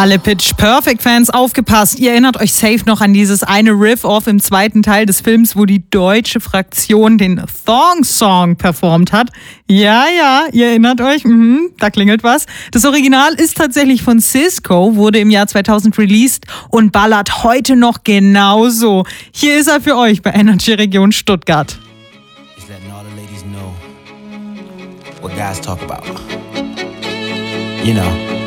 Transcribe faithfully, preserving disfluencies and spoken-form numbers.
Alle Pitch Perfect Fans, aufgepasst. Ihr erinnert euch safe noch an dieses eine Riff-Off im zweiten Teil des Films, wo die deutsche Fraktion den Thong-Song performt hat. Ja, ja, ihr erinnert euch, mhm, da klingelt was. Das Original ist tatsächlich von Sisqó, wurde im Jahr zweitausend released und ballert heute noch genauso. Hier ist er für euch bei Energy Region Stuttgart. Is letting all the ladies know what guys talk about. You know.